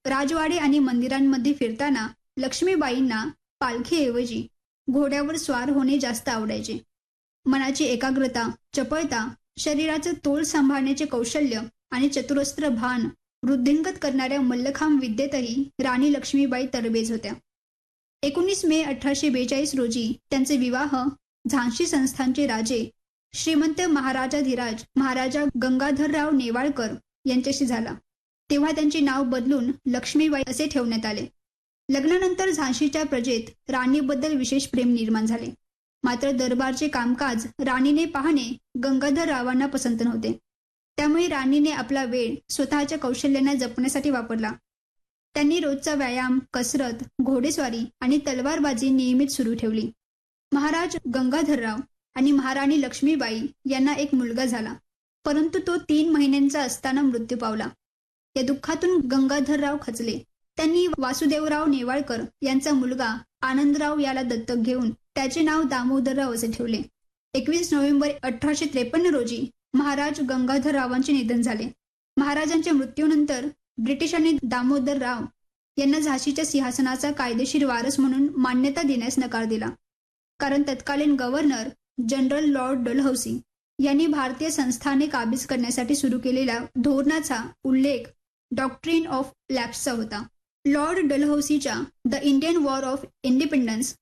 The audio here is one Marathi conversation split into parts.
राजवाडे आणि मंदिरांमध्ये फिरताना लक्ष्मीबाईंना पालखीऐवजी घोड्यावर स्वार होणे जास्त आवडायचे. मनाची एकाग्रता, चपळता, शरीराचं तोल सांभाळण्याचे कौशल्य आणि चतुरस्त्र भान वृद्धिंगत करणाऱ्या मल्लखांब विद्येतही राणी लक्ष्मीबाई तरबेज होत्या. 19 मे 1842 रोजी त्यांचे विवाह झांसी संस्थानचे राजे श्रीमंत महाराजाधिराज महाराजा गंगाधरराव नेवाळकर यांच्याशी झाला. तेव्हा त्यांचे नाव बदलून लक्ष्मीबाई असे ठेवण्यात आले. लग्नानंतर झांसीच्या प्रजेत राणीबद्दल विशेष प्रेम निर्माण झाले. मात्र दरबारचे कामकाज राणीने पाहणे गंगाधररावांना पसंत नव्हते. त्यामुळे राणीने आपला वेळ स्वतःच्या कौशल्यांना जपण्यासाठी वापरला. त्यांनी रोजचा व्यायाम, कसरत, घोडेस्वारी आणि तलवारबाजी नियमित सुरू ठेवली. महाराज गंगाधरराव आणि महाराणी लक्ष्मीबाई यांना एक मुलगा झाला, परंतु तो 3 महिन्यांचा असताना मृत्यू पावला. या दुःखातून गंगाधरराव खचले. त्यांनी वासुदेवराव नेवाळकर यांचा मुलगा आनंदराव याला दत्तक घेऊन त्याचे नाव दामोदरराव असे ठेवले. 21 नोव्हेंबर 1853 रोजी महाराज गंगाधररावांचे निधन झाले. महाराजांच्या मृत्यूनंतर ब्रिटिशांनी दामोदरराव यांना झाशीच्या सिंहासनाचा कायदेशीर वारस म्हणून मान्यता देण्यास नकार दिला, कारण तत्कालीन गव्हर्नर जनरल लॉर्ड डलहौसी यांनी भारतीय संस्थाने काबीज करण्यासाठी सुरू केलेल्या धोरणाचा उल्लेख डॉक्ट्रिन ऑफ लॅप्सचा होता. Lord डलहौसीच्या the Indian war of independence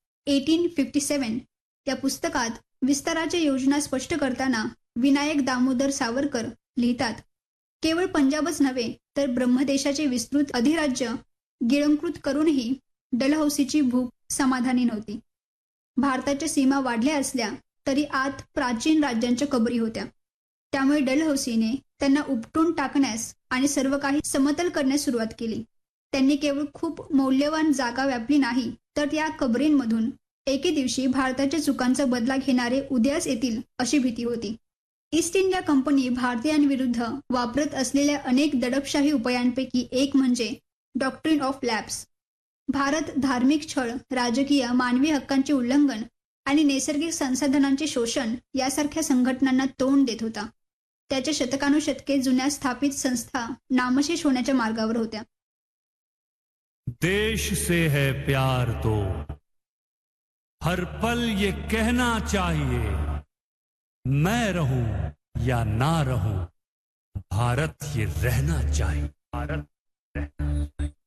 1857 या पुस्तकात विस्ताराच्या योजना स्पष्ट करताना विनायक दामोदर सावरकर लिहितात, केवळ पंजाबच नव्हे तर ब्रह्मदेशाचे विस्तृत अधिराज्य गिळंकृत करूनही डलहौसीची भूक समाधानी नव्हती. भारताच्या सीमा वाढल्या असल्या तरी आत प्राचीन राज्यांच्या कबरी होत्या. त्यामुळे डलहौसीने त्यांना उपटून टाकण्यास आणि सर्व काही समतल करण्यास सुरुवात केली. त्यांनी केवळ खूप मौल्यवान जागा व्यापली नाही, तर या कबरींमधून एके दिवशी भारताच्या चुकांचा बदला घेणारे उदयास येतील अशी भीती होती. ईस्ट इंडिया कंपनी भारतीयांविरुद्ध वापरत असलेल्या अनेक दडपशाही उपायांपैकी एक म्हणजे डॉक्ट्रिन ऑफ लॅप्स. भारत धार्मिक छळ, राजकीय, मानवी हक्कांचे उल्लंघन आणि नैसर्गिक संसाधनांचे शोषण यासारख्या संघटनांना तोंड देत होता. त्याच्या शतकानुशतके जुन्या स्थापित संस्था नामशेष होण्याच्या मार्गावर होत्या. देश से है प्यार तो हर पल ये कहना चाहिए, मैं रहूं या ना रहूं, भारत ये रहना चाहिए. भारत रहना चाहिए.